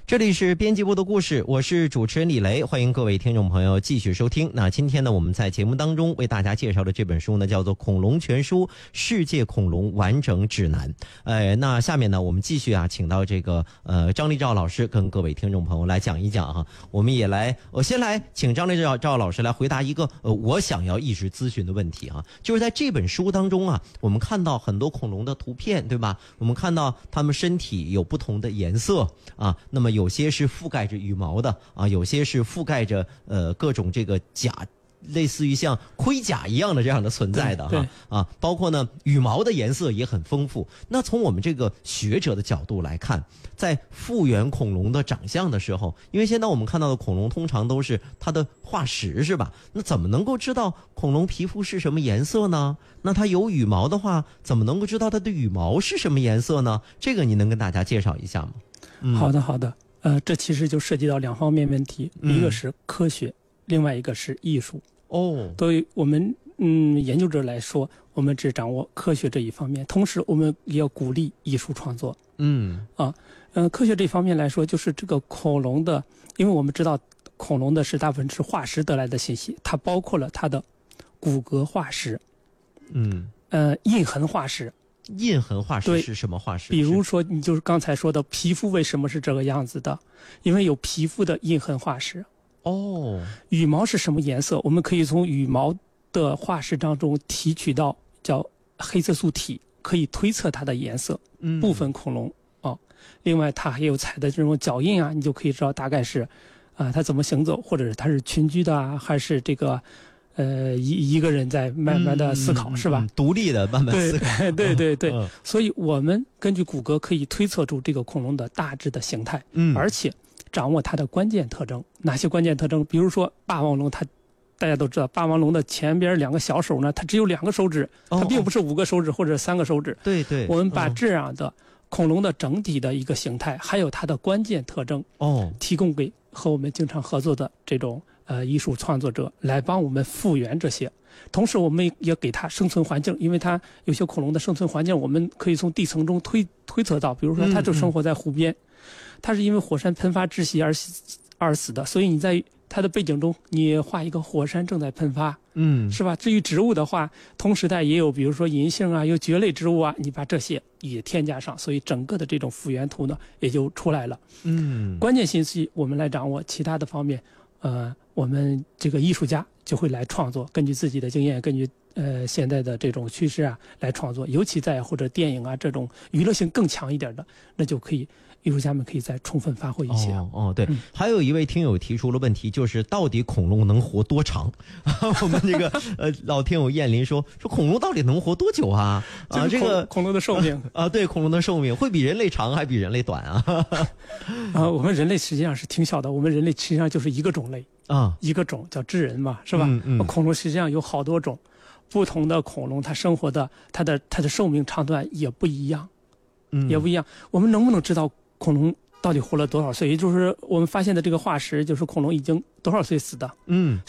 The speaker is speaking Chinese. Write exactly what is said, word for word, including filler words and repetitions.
这里是编辑部的故事，我是主持人李雷，欢迎各位听众朋友继续收听。那今天呢，我们在节目当中为大家介绍的这本书呢，叫做《恐龙全书：世界恐龙完整指南》。呃，那下面呢，我们继续啊，请到这个呃张立兆老师跟各位听众朋友来讲一讲哈。我们也来，我先来请张立兆赵老师来回答一个呃我想要一直咨询的问题啊，就是在这本书当中啊，我们看到很多恐龙的图片，对吧？我们看到它们身体有不同的颜色啊，那么有些是覆盖着羽毛的啊，有些是覆盖着呃各种这个甲，类似于像盔甲一样的这样的存在的哈啊，包括呢羽毛的颜色也很丰富。那从我们这个学者的角度来看，在复原恐龙的长相的时候，因为现在我们看到的恐龙通常都是它的化石是吧？那怎么能够知道恐龙皮肤是什么颜色呢？那它有羽毛的话，怎么能够知道它的羽毛是什么颜色呢？这个你能跟大家介绍一下吗？ 嗯、好的好的。呃，这其实就涉及到两方面问题，嗯、一个是科学，另外一个是艺术。哦，对于我们嗯研究者来说，我们只掌握科学这一方面，同时我们也要鼓励艺术创作。嗯啊，呃，科学这方面来说，就是这个恐龙的，因为我们知道恐龙的是大部分是化石得来的信息，它包括了它的骨骼化石，嗯呃印痕化石。 印痕化石是什么化石？ 比如说你就是刚才说的皮肤为什么是这个样子的，因为有皮肤的印痕化石。哦，羽毛是什么颜色？我们可以从羽毛的化石当中提取到叫黑色素体，可以推测它的颜色。嗯，部分恐龙哦，另外它还有踩的这种脚印啊，你就可以知道大概是啊、呃、它怎么行走，或者是它是群居的啊，还是这个呃一一个人在慢慢的思考，嗯、是吧、嗯？ 独立的慢慢思考。 对对对对、嗯，所以我们根据骨骼可以推测出这个恐龙的大致的形态，嗯，而且掌握它的关键特征。哪些关键特征？比如说霸王龙，它大家都知道，霸王龙的前边两个小手呢，它只有两个手指，它并不是五个手指或者三个手指。对对，我们把这样的恐龙的整体的一个形态，还有它的关键特征，哦，提供给和我们经常合作的这种呃艺术创作者来帮我们复原这些。同时我们也给它生存环境，因为它有些恐龙的生存环境我们可以从地层中推推测到，比如说它就生活在湖边，嗯嗯，它是因为火山喷发窒息而死而死的，所以你在它的背景中你画一个火山正在喷发，嗯，是吧？至于植物的话，同时代也有比如说银杏啊，有蕨类植物啊，你把这些也添加上，所以整个的这种复原图呢也就出来了。嗯，关键信息我们来掌握，其他的方面呃我们这个艺术家就会来创作，根据自己的经验，根据呃现在的这种趋势啊来创作，尤其在或者电影啊这种娱乐性更强一点的，那就可以艺术家们可以再充分发挥一些。 哦哦，对、嗯，还有一位听友提出了问题，就是到底恐龙能活多长？我们这个呃老听友燕林说说恐龙到底能活多久啊？啊，这个恐龙的寿命啊，对，恐龙的寿命会比人类长还比人类短啊？ 啊，我们人类实际上是挺小的，我们人类实际上就是一个种类。啊，一个种叫智人嘛，是吧？嗯嗯，恐龙实际上有好多种，不同的恐龙它生活的它的它的寿命长短也不一样，嗯，也不一样。我们能不能知道恐龙到底活了多少岁？也就是我们发现的这个化石，就是恐龙已经多少岁死的？嗯。